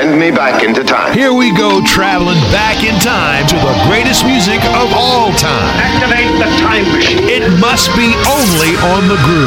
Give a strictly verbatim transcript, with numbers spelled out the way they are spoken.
send me back into time. Here we go, traveling back in time to the greatest music of all time. Activate the time machine. It must be only on the Groove.